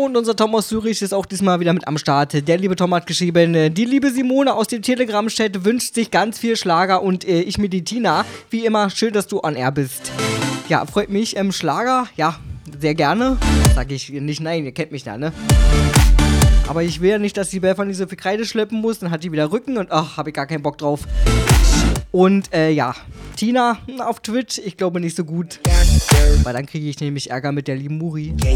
und unser Tom aus Zürich ist auch diesmal wieder mit am Start. Der liebe Tom hat geschrieben, die liebe Simone aus dem Telegram-Chat wünscht sich ganz viel Schlager und ich mir die Tina. Wie immer, schön, dass du on air bist. Ja, freut mich. Schlager, ja, sehr gerne. Sag ich nicht nein, ihr kennt mich da, ne? Aber ich will ja nicht, dass die Belfanie so viel Kreide schleppen muss. Dann hat die wieder Rücken und ach, habe ich gar keinen Bock drauf. Und ja, Tina auf Twitch, ich glaube nicht so gut. Weil dann kriege ich nämlich Ärger mit der lieben Muri.